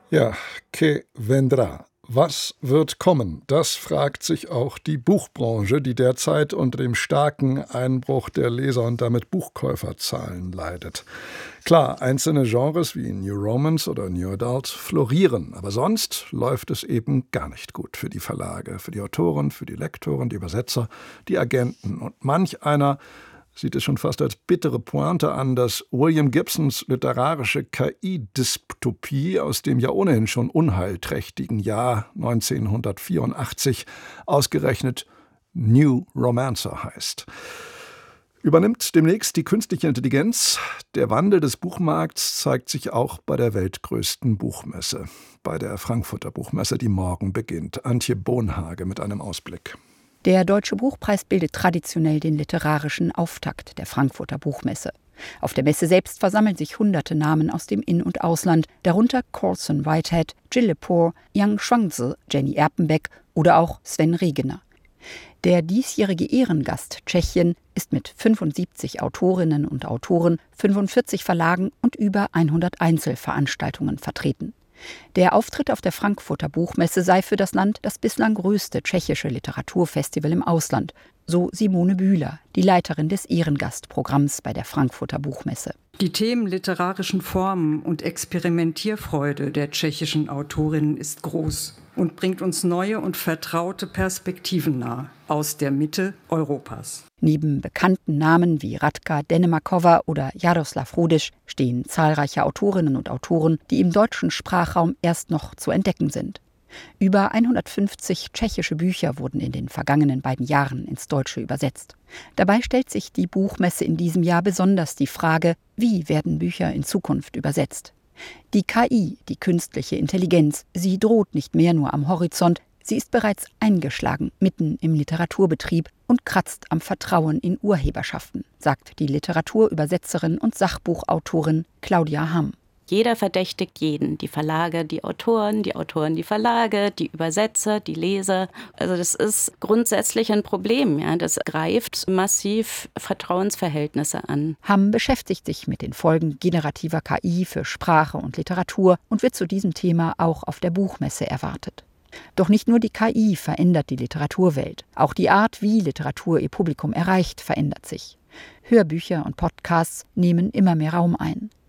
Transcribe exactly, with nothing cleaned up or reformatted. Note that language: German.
Ja, que vendrá? Was wird kommen? Das fragt sich auch die Buchbranche, die derzeit unter dem starken Einbruch der Leser- und damit Buchkäuferzahlen leidet. Klar, einzelne Genres wie New Romance oder New Adult florieren, aber sonst läuft es eben gar nicht gut für die Verlage, für die Autoren, für die Lektoren, die Übersetzer, die Agenten. Und manch einer sieht es schon fast als bittere Pointe an, dass William Gibsons literarische K I-Dystopie aus dem ja ohnehin schon unheilträchtigen Jahr neunzehnhundertvierundachtzig ausgerechnet New Romancer heißt. Übernimmt demnächst die künstliche Intelligenz? Der Wandel des Buchmarkts zeigt sich auch bei der weltgrößten Buchmesse, bei der Frankfurter Buchmesse, die morgen beginnt. Antje Bohnhage mit einem Ausblick. Der Deutsche Buchpreis bildet traditionell den literarischen Auftakt der Frankfurter Buchmesse. Auf der Messe selbst versammeln sich hunderte Namen aus dem In- und Ausland, darunter Colson Whitehead, Jill Lepore, Yang Shuangzi, Jenny Erpenbeck oder auch Sven Regener. Der diesjährige Ehrengast Tschechien ist mit fünfundsiebzig Autorinnen und Autoren, fünfundvierzig Verlagen und über hundert Einzelveranstaltungen vertreten. Der Auftritt auf der Frankfurter Buchmesse sei für das Land das bislang größte tschechische Literaturfestival im Ausland, so Simone Bühler, die Leiterin des Ehrengastprogramms bei der Frankfurter Buchmesse. Die Themen literarischen Formen und Experimentierfreude der tschechischen Autorinnen ist groß und bringt uns neue und vertraute Perspektiven nahe aus der Mitte Europas. Neben bekannten Namen wie Radka Denemakova oder Jaroslav Rudisch stehen zahlreiche Autorinnen und Autoren, die im deutschen Sprachraum erst noch zu entdecken sind. Über hundertfünfzig tschechische Bücher wurden in den vergangenen beiden Jahren ins Deutsche übersetzt. Dabei stellt sich die Buchmesse in diesem Jahr besonders die Frage, wie werden Bücher in Zukunft übersetzt? Die K I, die künstliche Intelligenz, sie droht nicht mehr nur am Horizont, sie ist bereits eingeschlagen, mitten im Literaturbetrieb und kratzt am Vertrauen in Urheberschaften, sagt die Literaturübersetzerin und Sachbuchautorin Claudia Hamm. Jeder verdächtigt jeden, die Verlage, die Autoren, die Autoren, die Verlage, die Übersetzer, die Leser. Also das ist grundsätzlich ein Problem. Ja. Das greift massiv Vertrauensverhältnisse an. Hamm beschäftigt sich mit den Folgen generativer K I für Sprache und Literatur und wird zu diesem Thema auch auf der Buchmesse erwartet. Doch nicht nur die K I verändert die Literaturwelt. Auch die Art, wie Literatur ihr Publikum erreicht, verändert sich. Hörbücher und Podcasts nehmen immer mehr Raum ein.